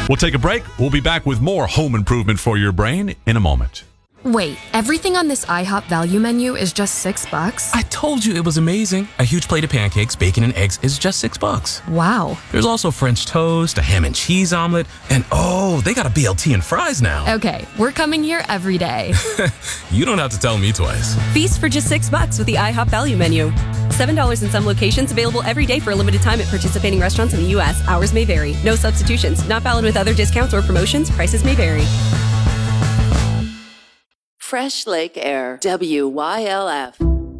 We'll take a break. We'll be back with more home improvement for your brain in a moment. Wait, everything on this IHOP value menu is just $6? I told you it was amazing. A huge plate of pancakes, bacon, and eggs is just $6. Wow. There's also French toast, a ham and cheese omelet, and they got a BLT and fries now. Okay, we're coming here every day. You don't have to tell me twice. Feast for just $6 with the IHOP value menu. $7 in some locations, available every day for a limited time at participating restaurants in the U.S. Hours may vary. No substitutions. Not valid with other discounts or promotions. Prices may vary. Fresh Lake Air, WYLF.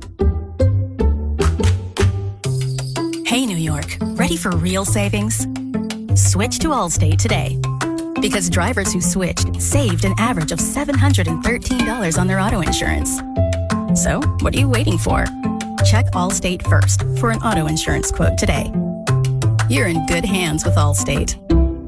Hey, New York, ready for real savings? Switch to Allstate today. Because drivers who switched saved an average of $713 on their auto insurance. So, what are you waiting for? Check Allstate first for an auto insurance quote today. You're in good hands with Allstate.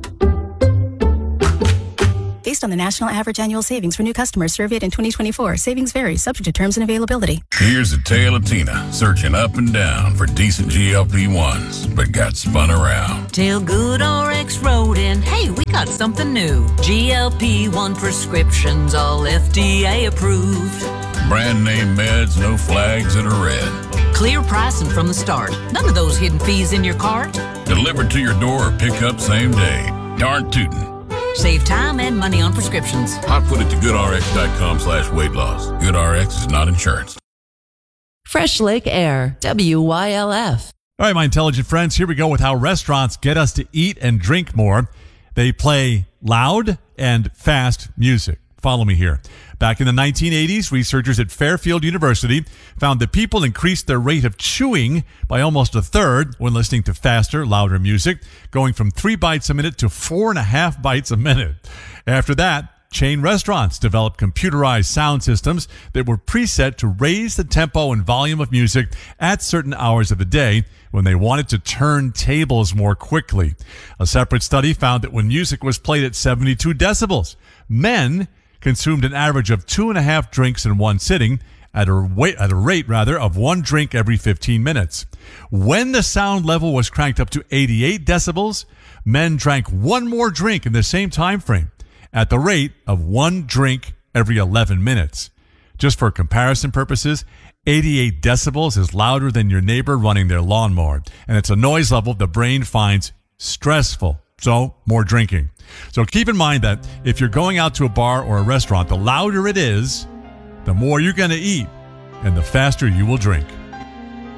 Based on the national average annual savings for new customers surveyed in 2024, savings vary, subject to terms and availability. Here's a tale of Tina searching up and down for decent GLP-1s, but got spun around. Till GoodRx wrote in, hey, we got something new. GLP-1 prescriptions, all FDA approved. Brand name meds, no flags that are red. Clear pricing from the start. None of those hidden fees in your cart. Delivered to your door or pick up same day. Darn tootin'. Save time and money on prescriptions. I put it to goodrx.com/weight loss. GoodRx is not insurance. Fresh Lake Air, WYLF. All right, my intelligent friends, here we go with how restaurants get us to eat and drink more. They play loud and fast music. Follow me here. Back in the 1980s, researchers at Fairfield University found that people increased their rate of chewing by almost a third when listening to faster, louder music, going from 3 bites a minute to 4.5 bites a minute. After that, chain restaurants developed computerized sound systems that were preset to raise the tempo and volume of music at certain hours of the day when they wanted to turn tables more quickly. A separate study found that when music was played at 72 decibels, men consumed an average of 2.5 drinks in one sitting at a rate of 1 drink every 15 minutes. When the sound level was cranked up to 88 decibels, men drank 1 more drink in the same time frame at the rate of 1 drink every 11 minutes. Just for comparison purposes, 88 decibels is louder than your neighbor running their lawnmower, and it's a noise level the brain finds stressful. So, more drinking. So keep in mind that if you're going out to a bar or a restaurant, the louder it is, the more you're going to eat and the faster you will drink.